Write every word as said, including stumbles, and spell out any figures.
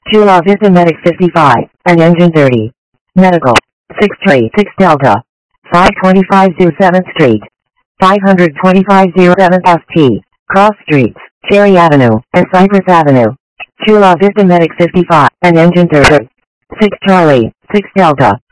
Chula Vista Medic fifty-five, and Engine thirty. Medical. six three six Delta. five twenty-five Zoo seventh Street. five twenty-five oh seventh S T. Cross Streets, Cherry Avenue, and Cypress Avenue. Chula Vista Medic fifty-five, and Engine thirty. six Charlie, six Delta.